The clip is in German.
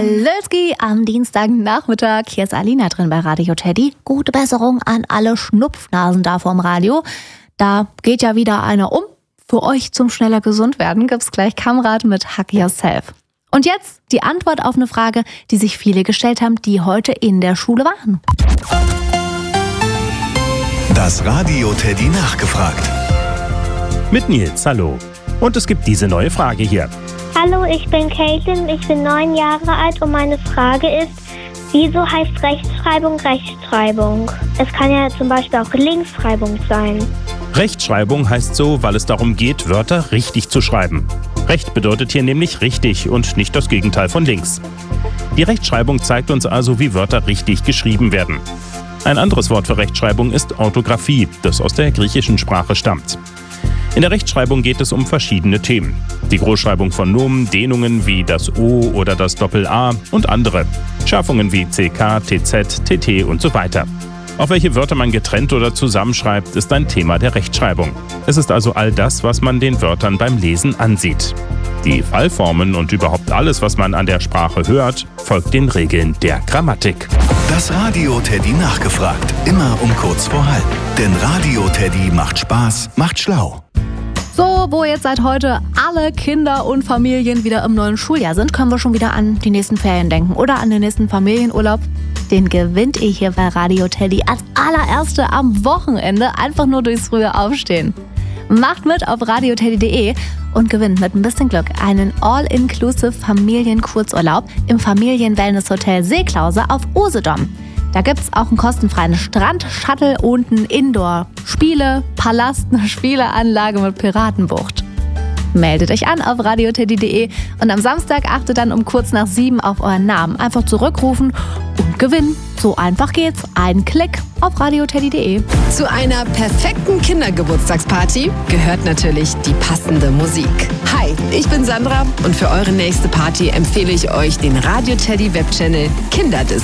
Hallöski am Dienstagnachmittag. Hier ist Alina drin bei Radio Teddy. Gute Besserung an alle Schnupfnasen da vorm Radio. Da geht ja wieder einer um. Für euch zum schneller gesund werden gibt's gleich Kamrat mit Hack Yourself. Und jetzt die Antwort auf eine Frage, die sich viele gestellt haben, die heute in der Schule waren. Das Radio Teddy nachgefragt. Mit Nils, hallo. Und es gibt diese neue Frage hier. Hallo, ich bin Caitlin, ich bin 9 Jahre alt und meine Frage ist, wieso heißt Rechtschreibung Rechtschreibung? Es kann ja zum Beispiel auch Linksschreibung sein. Rechtschreibung heißt so, weil es darum geht, Wörter richtig zu schreiben. Recht bedeutet hier nämlich richtig und nicht das Gegenteil von links. Die Rechtschreibung zeigt uns also, wie Wörter richtig geschrieben werden. Ein anderes Wort für Rechtschreibung ist Orthographie, das aus der griechischen Sprache stammt. In der Rechtschreibung geht es um verschiedene Themen. Die Großschreibung von Nomen, Dehnungen wie das O oder das Doppel-A und andere. Schärfungen wie CK, TZ, TT und so weiter. Auf welche Wörter man getrennt oder zusammenschreibt, ist ein Thema der Rechtschreibung. Es ist also all das, was man den Wörtern beim Lesen ansieht. Die Fallformen und überhaupt alles, was man an der Sprache hört, folgt den Regeln der Grammatik. Das Radio Teddy nachgefragt. Immer um kurz vor halb. Denn Radio Teddy macht Spaß, macht schlau. So, wo jetzt seit heute alle Kinder und Familien wieder im neuen Schuljahr sind, können wir schon wieder an die nächsten Ferien denken oder an den nächsten Familienurlaub. Den gewinnt ihr hier bei Radio Teddy als allererste am Wochenende, einfach nur durchs frühe Aufstehen. Macht mit auf radioteddy.de und gewinnt mit ein bisschen Glück einen All-Inclusive Familienkurzurlaub im Familienwellnesshotel Seeklause auf Usedom. Da gibt's auch einen kostenfreien Strand-Shuttle und einen Indoor-Spiele, Palast, eine Spieleanlage mit Piratenbucht. Meldet euch an auf radioteddy.de und am Samstag achtet dann um kurz nach 7 auf euren Namen. Einfach zurückrufen und gewinnen. So einfach geht's. Ein Klick auf radioteddy.de. Zu einer perfekten Kindergeburtstagsparty gehört natürlich die passende Musik. Hi, ich bin Sandra und für eure nächste Party empfehle ich euch den Radio Teddy Webchannel Kinderdisco.